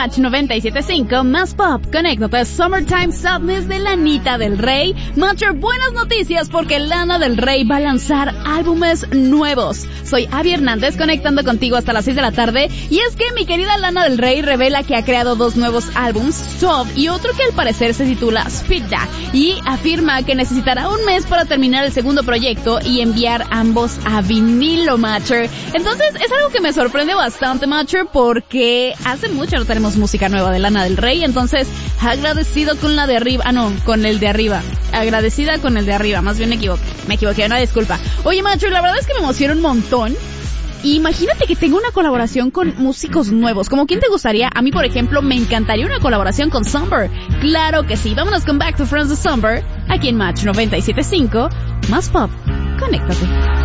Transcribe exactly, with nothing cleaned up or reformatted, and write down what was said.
Match noventa y siete punto cinco, más pop, conéctate. Summertime Sadness de Lanita del Rey. Matcher, buenas noticias porque Lana del Rey va a lanzar álbumes nuevos. Soy Abby Hernández conectando contigo hasta las seis de la tarde. Y es que mi querida Lana del Rey revela que ha creado dos nuevos álbums, Soft y otro que al parecer se titula Speak That, y afirma que necesitará un mes para terminar el segundo proyecto y enviar ambos a vinilo, Matcher. Entonces es algo que me sorprende bastante, Matcher, porque hace mucho no tenemos música nueva de Lana del Rey. Entonces agradecido con la de arriba, ah no, con el de arriba, agradecida con el de arriba, más bien me equivoqué, me equivoqué, una disculpa. Oye, Matcher, la verdad es que me emociona un montón. Imagínate que tengo una colaboración con músicos nuevos. ¿Cómo quién te gustaría? A mí, por ejemplo, me encantaría una colaboración con Somber. Claro que sí. Vámonos con Back to Friends de Somber, aquí en Match noventa y siete punto cinco. Más pop. Conéctate.